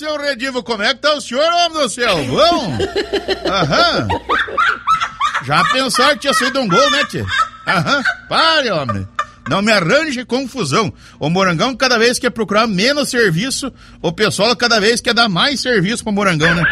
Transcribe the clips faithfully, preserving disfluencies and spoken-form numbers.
Abração, Redivo, como é que tá o senhor, homem do céu? Bom? Aham. Já pensaram que tinha saído um gol, né, tia? Aham. Pare, homem. Não me arranje confusão. O Morangão, cada vez quer procurar menos serviço, o pessoal cada vez quer dar mais serviço pro Morangão, né?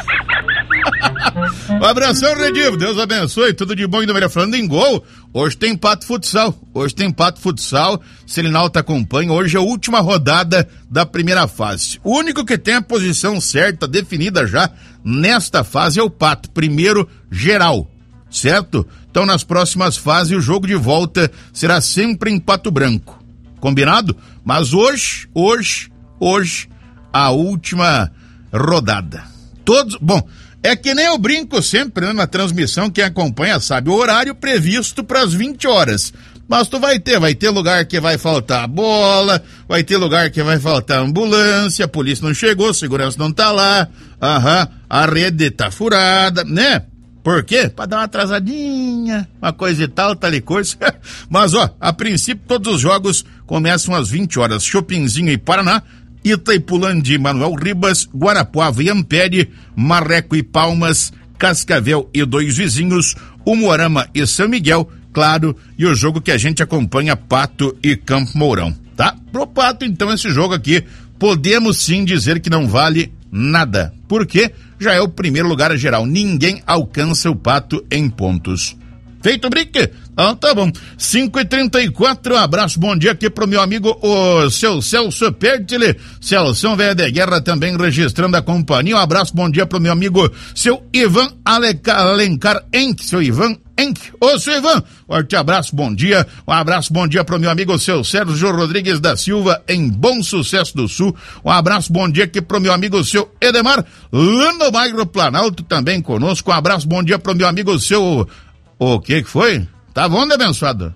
Um abração, Redivo, Deus abençoe, tudo de bom e do melhor. Falando em gol, hoje tem Pato Futsal, hoje tem Pato Futsal, Selinalta acompanha, hoje é a última rodada da primeira fase. O único que tem a posição certa, definida já, nesta fase é o Pato, primeiro geral, certo? Então nas próximas fases o jogo de volta será sempre em Pato Branco, combinado? Mas hoje, hoje, hoje, a última rodada. Todos, bom... É que nem eu brinco sempre, né, na transmissão, quem acompanha sabe, o horário previsto para as vinte horas. Mas tu vai ter, vai ter lugar que vai faltar bola, vai ter lugar que vai faltar ambulância, a polícia não chegou, a segurança não tá lá, aham, a rede tá furada, né? Por quê? Pra dar uma atrasadinha, uma coisa e tal, tal e coisa. Mas, ó, a princípio todos os jogos começam às vinte horas. Chopinzinho e Paraná, Itaipulândia e Manuel Ribas, Guarapuava e Ampere, Marreco e Palmas, Cascavel e Dois Vizinhos, Umuarama e São Miguel, claro, e o jogo que a gente acompanha, Pato e Campo Mourão, tá? Pro Pato, então, esse jogo aqui, podemos sim dizer que não vale nada, porque já é o primeiro lugar geral, ninguém alcança o Pato em pontos. Feito o brinque? Ah, tá bom. cinco e trinta e quatro, um abraço, bom dia aqui pro meu amigo, o seu Celso Pertile, Celso Velha de Guerra também registrando a companhia, um abraço, bom dia pro meu amigo, seu Ivan Aleca, Alencar Enck, seu Ivan Enck, ô seu Ivan, forte abraço, bom dia, um abraço, bom dia pro meu amigo, seu Sérgio Rodrigues da Silva, em Bom Sucesso do Sul, um abraço, bom dia aqui pro meu amigo, seu Edemar, lá no bairro Planalto, também conosco, um abraço, bom dia pro meu amigo, seu... O que que foi? Tá bom, né, abençoado?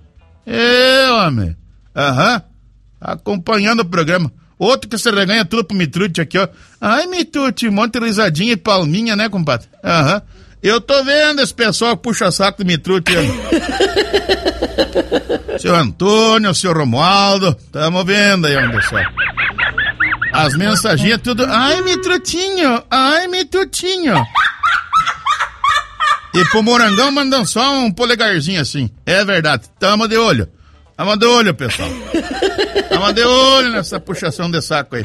É, homem. Aham. Uhum. Acompanhando o programa. Outro que você reganha tudo pro Mitrute aqui, ó. Ai, Mitrute, um monte de risadinha e palminha, né, compadre? Aham. Uhum. Eu tô vendo esse pessoal que puxa saco do Mitrute. Seu Antônio, seu Romualdo. Tamo vendo aí, onde só. As mensaginhas tudo. Ai, Mitrutinho. Ai, Mitrutinho. E pro Morangão mandam só um polegarzinho assim. É verdade. Tamo de olho. Tamo de olho, pessoal. Tamo de olho nessa puxação de saco aí.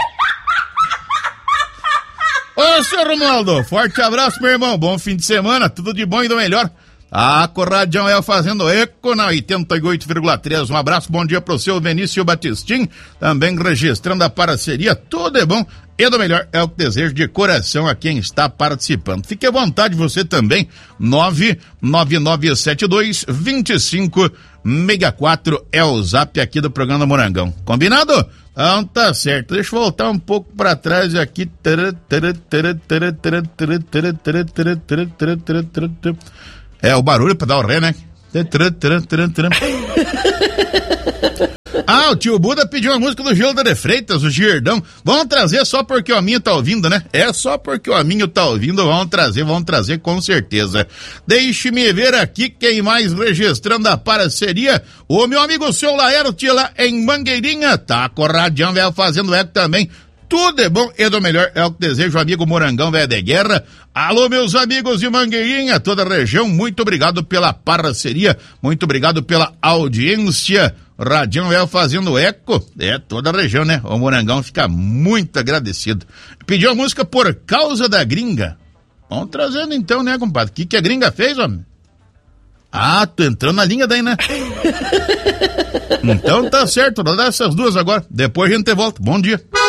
Ô, senhor Romualdo, forte abraço, meu irmão. Bom fim de semana. Tudo de bom e do melhor. A Corradião é fazendo eco na oitenta e oito vírgula três. Um abraço, bom dia pro seu Benício Batistim. Também registrando a parceria. Tudo é bom e do melhor é o que desejo de coração a quem está participando. Fique à vontade você também. nove nove nove sete dois, dois cinco seis quatro é o zap aqui do programa Morangão. Combinado? Então tá certo. Deixa eu voltar um pouco pra trás aqui. É o barulho pra dar o ré, né? Ah, o tio Buda pediu uma música do Gilda de Freitas, o Girdão. Vamos trazer só porque o Aminho tá ouvindo, né? É só porque o Aminho tá ouvindo, vamos trazer, vamos trazer com certeza. Deixe-me ver aqui quem mais registrando a parceria. O meu amigo seu Laerte lá em Mangueirinha, tá corradião, velho, fazendo eco também. Tudo é bom e do melhor é o que desejo, amigo Morangão Velho de Guerra. Alô, meus amigos de Mangueirinha, toda a região, muito obrigado pela parceria, muito obrigado pela audiência. Radião Velho fazendo eco, é toda a região, né? O Morangão fica muito agradecido. Pediu a música Por Causa da Gringa. Vamos trazendo então, né, compadre? O que, que a gringa fez, homem? Ah, tu entrou na linha daí, né? Então tá certo, vou dar essas duas agora. Depois a gente volta. Bom dia.